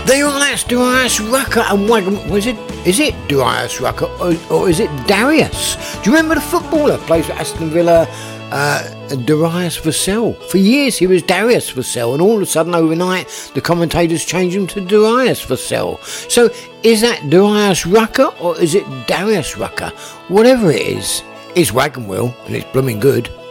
There you are, that's Darius Rucker and Wagon. Is it Darius Rucker or is it Darius? Do you remember the footballer plays for Aston Villa, Darius Vassell? For years he was Darius Vassell, and all of a sudden overnight the commentators changed him to Darius Vassell. So is that Darius Rucker or is it Darius Rucker? Whatever it is, it's Wagon Wheel and it's blooming good.